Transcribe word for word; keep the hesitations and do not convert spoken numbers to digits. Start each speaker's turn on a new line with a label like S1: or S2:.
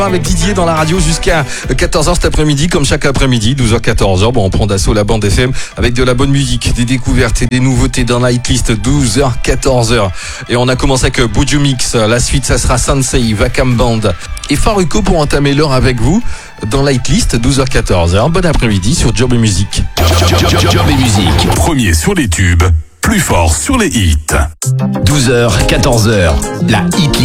S1: Avec Didier dans la radio jusqu'à quatorze heures cet après-midi, comme chaque après-midi, douze heures quatorze heures. Bon, on prend d'assaut la bande F M avec de la bonne musique, des découvertes et des nouveautés dans Nightlist, douze heures quatorze heures. Et on a commencé avec Buju Mix. La suite, ça sera Sensei, Vacam Band et Faruko pour entamer l'heure avec vous dans Nightlist, douze heures quatorze heures. Bon après-midi sur Job et Musique.
S2: Job et Musique. Premier sur les tubes, plus fort sur les hits.
S3: douze heures quatorze heures. La hit